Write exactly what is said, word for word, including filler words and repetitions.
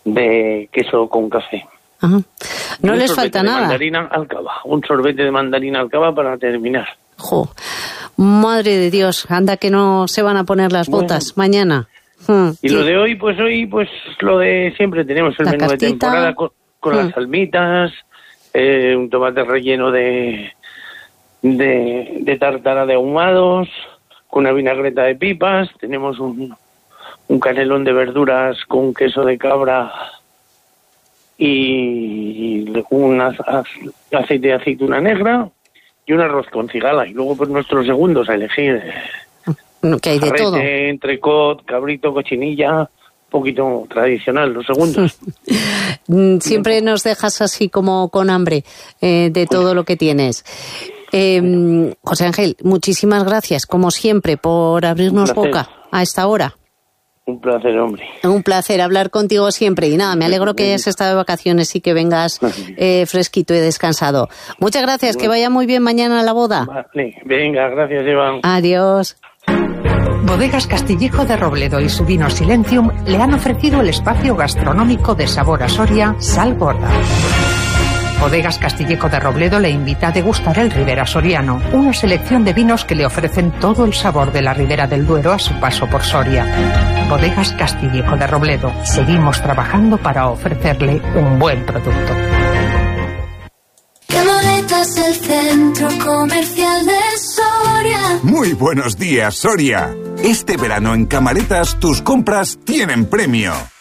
de queso con café. Ajá. No les falta nada. Mandarina alcaba, un sorbete de mandarina alcaba para terminar. Jo. Madre de Dios, anda que no se van a poner las botas bueno. mañana. Hmm. Y sí. Lo de hoy, pues hoy, pues lo de siempre, tenemos el La menú cartita. de temporada con, con hmm. las salmitas, eh, un tomate relleno de, de, de tártara de ahumados, con una vinagreta de pipas, tenemos un, un canelón de verduras con queso de cabra y un aceite de aceituna negra y un arroz con cigala. Y luego pues nuestros segundos a elegir. Que hay de jarrete, todo. entrecot, cabrito, cochinilla, un poquito tradicional, los segundos. Siempre nos dejas así como con hambre eh, de todo lo que tienes. Eh, José Ángel, muchísimas gracias, como siempre, por abrirnos boca a esta hora. Un placer, hombre. Un placer hablar contigo siempre. Y nada, me alegro que hayas estado de vacaciones y que vengas eh, fresquito y descansado. Muchas gracias, que vaya muy bien mañana a la boda. Vale, venga, gracias, Iván. Adiós. Bodegas Castillejo de Robledo y su vino Silentium le han ofrecido el espacio gastronómico de Sabor a Soria, Sal Gorda. Bodegas Castillejo de Robledo le invita a degustar el Ribera Soriano, una selección de vinos que le ofrecen todo el sabor de la Ribera del Duero a su paso por Soria. Bodegas Castillejo de Robledo. Seguimos trabajando para ofrecerle un buen producto. Camaletas, el centro comercial de Soria. Muy buenos días, Soria. Este verano en Camaletas tus compras tienen premio.